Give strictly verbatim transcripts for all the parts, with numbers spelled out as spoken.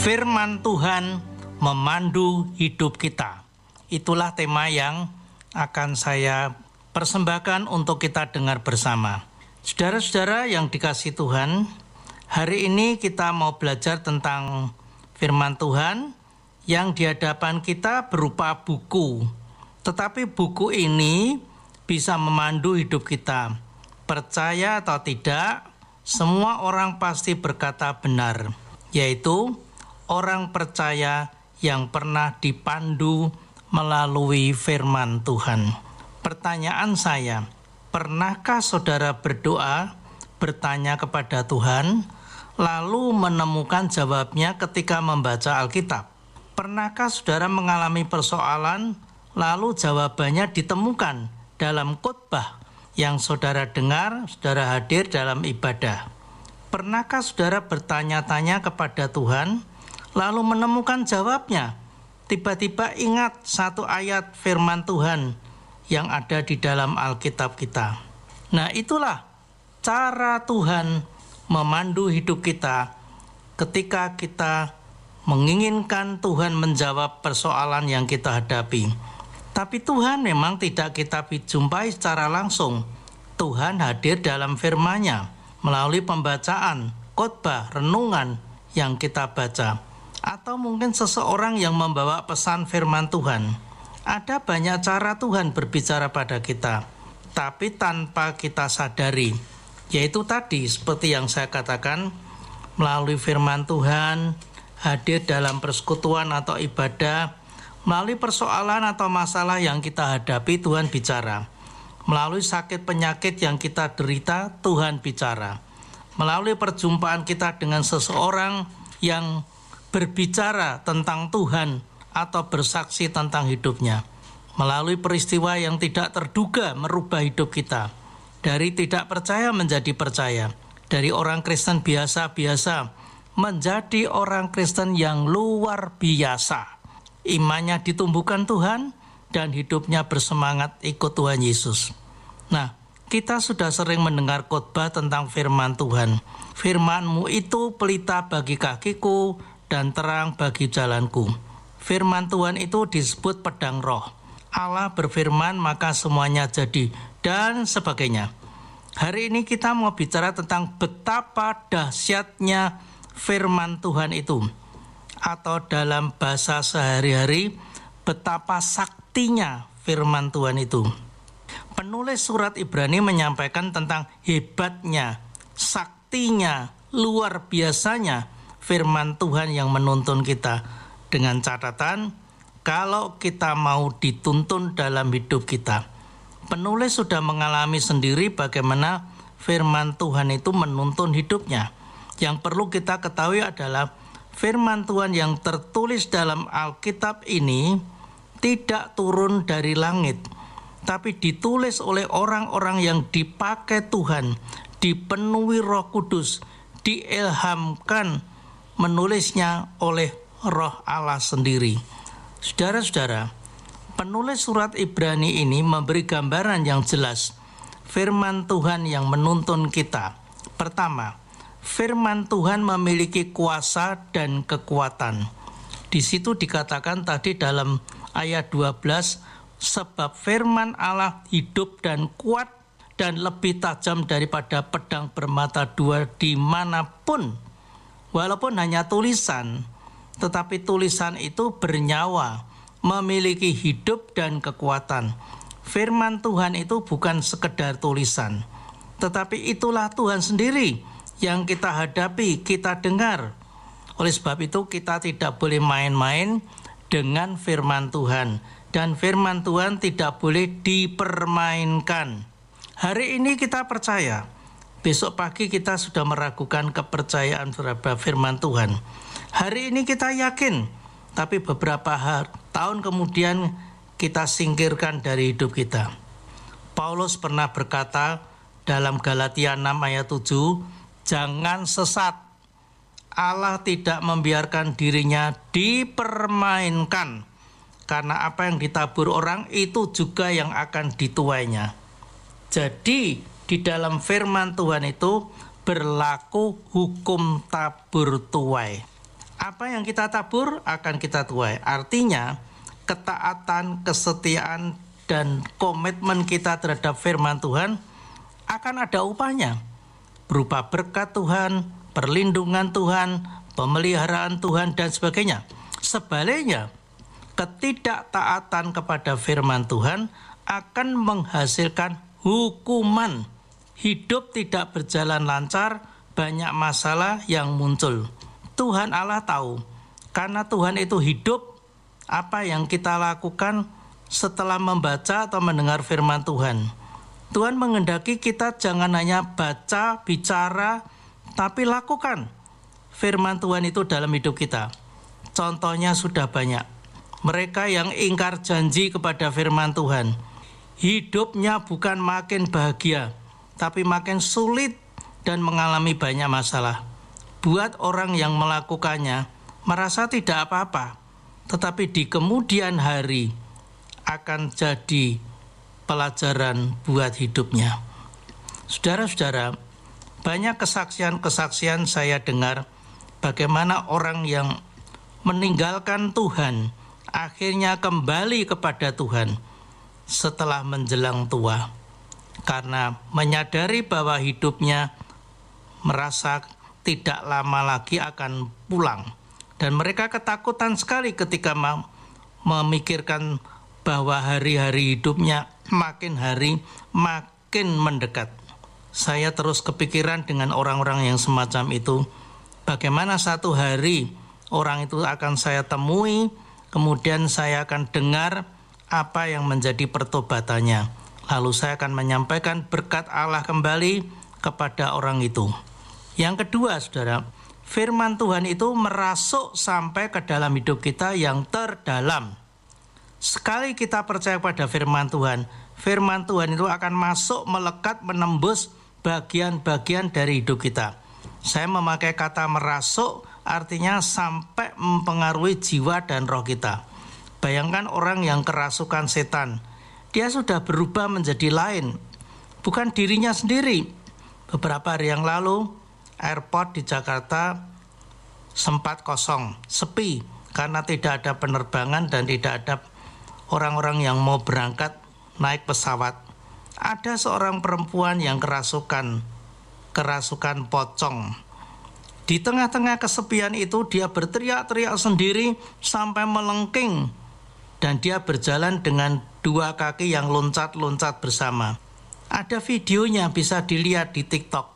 Firman Tuhan memandu hidup kita. Itulah tema yang akan saya persembahkan untuk kita dengar bersama. Saudara-saudara yang dikasihi Tuhan, hari ini kita mau belajar tentang firman Tuhan yang di hadapan kita berupa buku. Tetapi buku ini bisa memandu hidup kita. Percaya atau tidak, semua orang pasti berkata benar, yaitu orang percaya yang pernah dipandu melalui firman Tuhan. Pertanyaan saya, pernahkah saudara berdoa, bertanya kepada Tuhan, lalu menemukan jawabnya ketika membaca Alkitab? Pernahkah saudara mengalami persoalan, lalu jawabannya ditemukan dalam khotbah yang saudara dengar, saudara hadir dalam ibadah? Pernahkah saudara bertanya-tanya kepada Tuhan, lalu menemukan jawabnya? Tiba-tiba ingat satu ayat firman Tuhan yang ada di dalam Alkitab kita. Nah, itulah cara Tuhan memandu hidup kita ketika kita menginginkan Tuhan menjawab persoalan yang kita hadapi. Tapi Tuhan memang tidak kita jumpai secara langsung. Tuhan hadir dalam firman-Nya melalui pembacaan, khotbah, renungan yang kita baca. Atau mungkin seseorang yang membawa pesan firman Tuhan. Ada banyak cara Tuhan berbicara pada kita, tapi tanpa kita sadari. Yaitu tadi seperti yang saya katakan, melalui firman Tuhan, hadir dalam persekutuan atau ibadah, melalui persoalan atau masalah yang kita hadapi, Tuhan bicara. Melalui sakit penyakit yang kita derita, Tuhan bicara. Melalui perjumpaan kita dengan seseorang yang berbicara tentang Tuhan atau bersaksi tentang hidupnya. Melalui peristiwa yang tidak terduga merubah hidup kita. Dari tidak percaya menjadi percaya. Dari orang Kristen biasa-biasa menjadi orang Kristen yang luar biasa. Imannya ditumbuhkan Tuhan dan hidupnya bersemangat ikut Tuhan Yesus. Nah, kita sudah sering mendengar khotbah tentang firman Tuhan. Firman-Mu itu pelita bagi kakiku dan terang bagi jalanku. Firman Tuhan itu disebut pedang roh. Allah berfirman maka semuanya jadi, dan sebagainya. Hari ini kita mau bicara tentang betapa dahsyatnya firman Tuhan itu. Atau dalam bahasa sehari-hari, betapa saktinya firman Tuhan itu. Penulis surat Ibrani menyampaikan tentang hebatnya, saktinya, luar biasanya firman Tuhan yang menuntun kita, dengan catatan kalau kita mau dituntun dalam hidup kita. Penulis sudah mengalami sendiri bagaimana firman Tuhan itu menuntun hidupnya. Yang perlu kita ketahui adalah firman Tuhan yang tertulis dalam Alkitab ini tidak turun dari langit, tapi ditulis oleh orang-orang yang dipakai Tuhan, dipenuhi Roh Kudus, diilhamkan menulisnya oleh Roh Allah sendiri. Saudara-saudara, penulis surat Ibrani ini memberi gambaran yang jelas firman Tuhan yang menuntun kita. Pertama, firman Tuhan memiliki kuasa dan kekuatan. Di situ dikatakan tadi dalam ayat dua belas, sebab firman Allah hidup dan kuat dan lebih tajam daripada pedang bermata dua dimanapun. Walaupun hanya tulisan, tetapi tulisan itu bernyawa, memiliki hidup dan kekuatan. Firman Tuhan itu bukan sekedar tulisan, tetapi itulah Tuhan sendiri yang kita hadapi, kita dengar. Oleh sebab itu kita tidak boleh main-main dengan firman Tuhan. Dan firman Tuhan tidak boleh dipermainkan. Hari ini kita percaya, besok pagi kita sudah meragukan kepercayaan terhadap firman Tuhan. Hari ini kita yakin, tapi beberapa hari, tahun kemudian kita singkirkan dari hidup kita. Paulus pernah berkata dalam Galatia enam ayat tujuh, jangan sesat. Allah tidak membiarkan dirinya dipermainkan, karena apa yang ditabur orang itu juga yang akan dituainya. Jadi di dalam firman Tuhan itu berlaku hukum tabur tuai. Apa yang kita tabur akan kita tuai. Artinya, ketaatan, kesetiaan, dan komitmen kita terhadap firman Tuhan akan ada upahnya. Berupa berkat Tuhan, perlindungan Tuhan, pemeliharaan Tuhan, dan sebagainya. Sebaliknya, ketidaktaatan kepada firman Tuhan akan menghasilkan hukuman. Hidup tidak berjalan lancar, banyak masalah yang muncul. Tuhan Allah tahu, karena Tuhan itu hidup, apa yang kita lakukan setelah membaca atau mendengar firman Tuhan. Tuhan menghendaki kita jangan hanya baca, bicara, tapi lakukan firman Tuhan itu dalam hidup kita. Contohnya sudah banyak. Mereka yang ingkar janji kepada firman Tuhan, hidupnya bukan makin bahagia, tapi makin sulit dan mengalami banyak masalah. Buat orang yang melakukannya merasa tidak apa-apa, tetapi di kemudian hari akan jadi pelajaran buat hidupnya. Saudara-saudara, banyak kesaksian-kesaksian saya dengar bagaimana orang yang meninggalkan Tuhan akhirnya kembali kepada Tuhan setelah menjelang tua, karena menyadari bahwa hidupnya merasa tidak lama lagi akan pulang. Dan mereka ketakutan sekali ketika memikirkan bahwa hari-hari hidupnya makin hari makin mendekat. Saya terus kepikiran dengan orang-orang yang semacam itu. Bagaimana satu hari orang itu akan saya temui, kemudian saya akan dengar apa yang menjadi pertobatannya. Lalu saya akan menyampaikan berkat Allah kembali kepada orang itu. Yang kedua, saudara, firman Tuhan itu merasuk sampai ke dalam hidup kita yang terdalam. Sekali kita percaya pada firman Tuhan, firman Tuhan itu akan masuk, melekat, menembus bagian-bagian dari hidup kita. Saya memakai kata merasuk, artinya sampai mempengaruhi jiwa dan roh kita. Bayangkan orang yang kerasukan setan, dia sudah berubah menjadi lain, bukan dirinya sendiri. Beberapa hari yang lalu, airport di Jakarta sempat kosong, sepi, karena tidak ada penerbangan dan tidak ada orang-orang yang mau berangkat naik pesawat. Ada seorang perempuan yang kerasukan, kerasukan pocong. Di tengah-tengah kesepian itu dia berteriak-teriak sendiri sampai melengking, dan dia berjalan dengan dua kaki yang loncat-loncat bersama. Ada videonya, bisa dilihat di TikTok.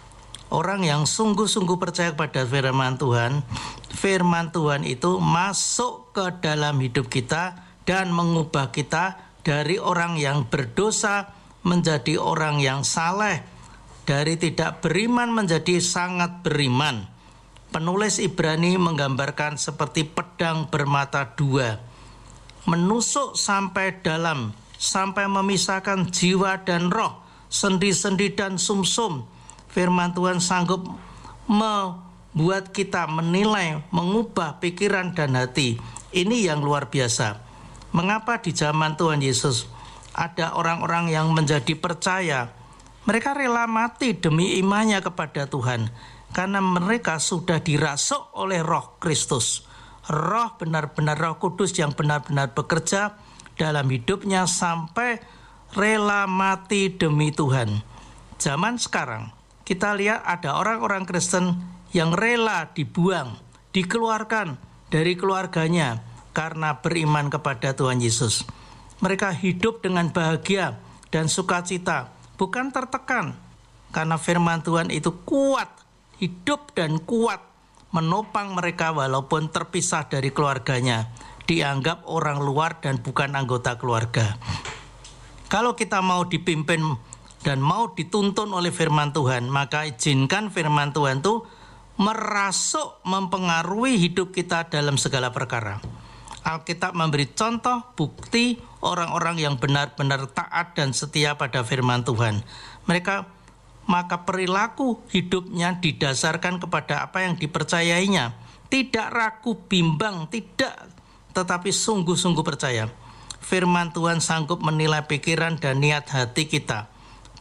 Orang yang sungguh-sungguh percaya pada firman Tuhan, firman Tuhan itu masuk ke dalam hidup kita dan mengubah kita dari orang yang berdosa menjadi orang yang saleh, dari tidak beriman menjadi sangat beriman. Penulis Ibrani menggambarkan seperti pedang bermata dua, menusuk sampai dalam, sampai memisahkan jiwa dan roh, sendi-sendi dan sumsum. Firman Tuhan sanggup membuat kita menilai, mengubah pikiran dan hati. Ini yang luar biasa. Mengapa di zaman Tuhan Yesus ada orang-orang yang menjadi percaya? Mereka rela mati demi imannya kepada Tuhan, karena mereka sudah dirasuk oleh Roh Kristus. Roh benar-benar Roh Kudus yang benar-benar bekerja dalam hidupnya sampai rela mati demi Tuhan. Zaman sekarang kita lihat ada orang-orang Kristen yang rela dibuang, dikeluarkan dari keluarganya karena beriman kepada Tuhan Yesus. Mereka hidup dengan bahagia dan sukacita, bukan tertekan, karena firman Tuhan itu kuat, hidup dan kuat, menopang mereka walaupun terpisah dari keluarganya, dianggap orang luar dan bukan anggota keluarga. Kalau kita mau dipimpin dan mau dituntun oleh firman Tuhan, maka izinkan firman Tuhan itu merasuk, mempengaruhi hidup kita dalam segala perkara. Alkitab memberi contoh, bukti orang-orang yang benar-benar taat dan setia pada firman Tuhan. Mereka, maka perilaku hidupnya didasarkan kepada apa yang dipercayainya. Tidak ragu, bimbang, tidak, tetapi sungguh-sungguh percaya. Firman Tuhan sanggup menilai pikiran dan niat hati kita.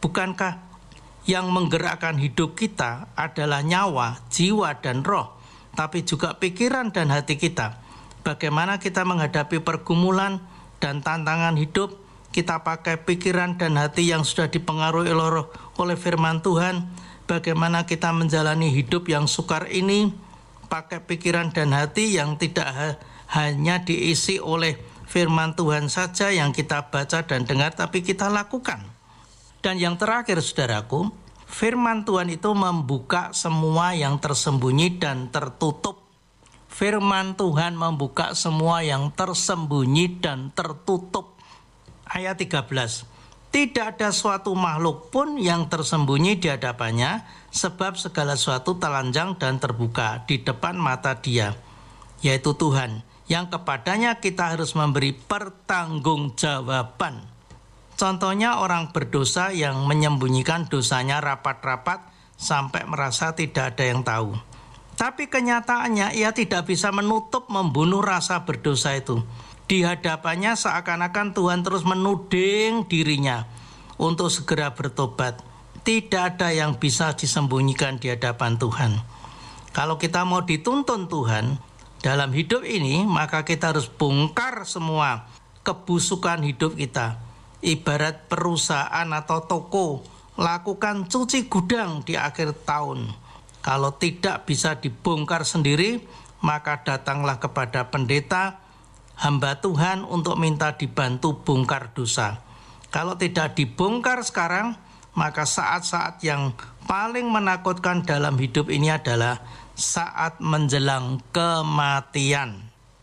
Bukankah yang menggerakkan hidup kita adalah nyawa, jiwa, dan roh? tapi juga pikiran dan hati kita. Bagaimana kita menghadapi pergumulan dan tantangan hidup, kita pakai pikiran dan hati yang sudah dipengaruhi oleh firman Tuhan. Bagaimana kita menjalani hidup yang sukar ini, pakai pikiran dan hati yang tidak ha- hanya diisi oleh firman Tuhan saja yang kita baca dan dengar, tapi kita lakukan. Dan yang terakhir, saudaraku, firman Tuhan itu membuka semua yang tersembunyi dan tertutup. Firman Tuhan membuka semua yang tersembunyi dan tertutup. Ayat tiga belas. Tidak ada suatu makhluk pun yang tersembunyi di hadapannya, sebab segala sesuatu telanjang dan terbuka di depan mata Dia, yaitu Tuhan, yang kepadanya kita harus memberi pertanggungjawaban. Contohnya orang berdosa yang menyembunyikan dosanya rapat-rapat sampai merasa tidak ada yang tahu. Tapi kenyataannya ia tidak bisa menutup membunuh rasa berdosa itu. Di hadapannya seakan-akan Tuhan terus menuding dirinya untuk segera bertobat. Tidak ada yang bisa disembunyikan di hadapan Tuhan. Kalau kita mau dituntun Tuhan dalam hidup ini, maka kita harus bongkar semua kebusukan hidup kita. Ibarat perusahaan atau toko, lakukan cuci gudang di akhir tahun. Kalau tidak bisa dibongkar sendiri, maka datanglah kepada pendeta, hamba Tuhan untuk minta dibantu bongkar dosa. Kalau tidak dibongkar sekarang, maka saat-saat yang paling menakutkan dalam hidup ini adalah saat menjelang kematian.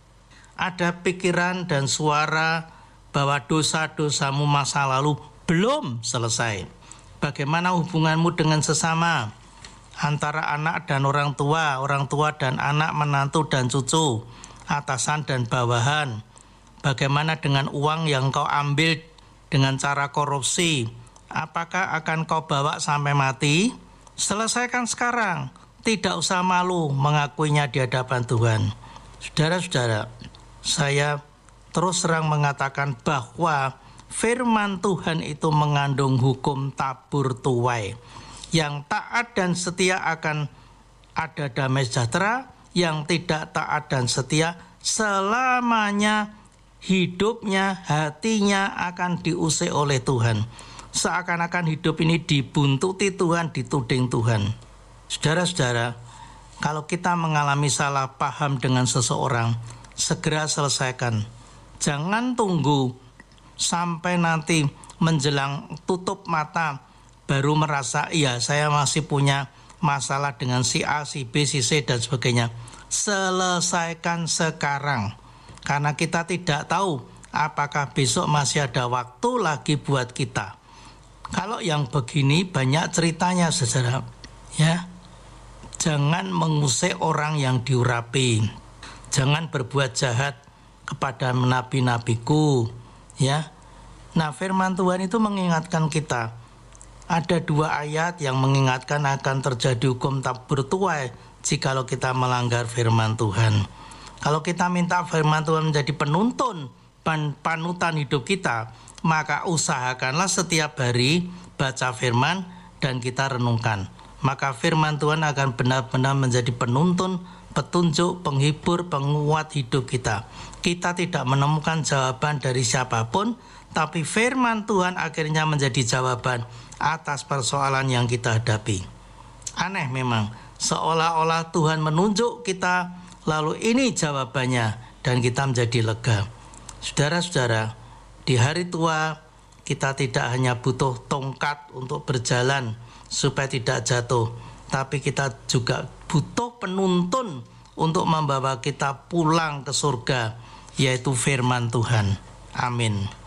Ada pikiran dan suara bahwa dosa-dosamu masa lalu belum selesai. Bagaimana hubunganmu dengan sesama? Antara anak dan orang tua, orang tua dan anak, menantu dan cucu, atasan dan bawahan. Bagaimana dengan uang yang kau ambil dengan cara korupsi? Apakah akan kau bawa sampai mati? Selesaikan sekarang. Tidak usah malu mengakuinya di hadapan Tuhan. Saudara-saudara, saya terus terang mengatakan bahwa firman Tuhan itu mengandung hukum tabur tuai. Yang taat dan setia akan ada damai sejahtera, yang tidak taat dan setia selamanya hidupnya, hatinya akan diusik oleh Tuhan. Seakan-akan hidup ini dibuntuti Tuhan, dituding Tuhan. Saudara-saudara, kalau kita mengalami salah paham dengan seseorang, segera selesaikan. Jangan tunggu sampai nanti menjelang tutup mata baru merasa iya saya masih punya masalah dengan si A, si B, si C dan sebagainya. Selesaikan sekarang, karena kita tidak tahu apakah besok masih ada waktu lagi buat kita. Kalau yang begini banyak ceritanya, saudara. Ya, jangan mengusik orang yang diurapi. Jangan berbuat jahat kepada nabi-nabiku, ya. Nah, firman Tuhan itu mengingatkan kita. Ada dua ayat yang mengingatkan akan terjadi hukum tabur tuai jikalau kita melanggar firman Tuhan. Kalau kita minta firman Tuhan menjadi penuntun pan, panutan hidup kita, maka usahakanlah setiap hari baca firman dan kita renungkan. Maka firman Tuhan akan benar-benar menjadi penuntun, petunjuk, penghibur, penguat hidup kita. Kita tidak menemukan jawaban dari siapapun, tapi firman Tuhan akhirnya menjadi jawaban atas persoalan yang kita hadapi. Aneh memang, seolah-olah Tuhan menunjuk kita, lalu ini jawabannya, dan kita menjadi lega. Saudara-saudara, di hari tua kita tidak hanya butuh tongkat untuk berjalan supaya tidak jatuh, tapi kita juga butuh penuntun untuk membawa kita pulang ke surga, yaitu firman Tuhan. Amin.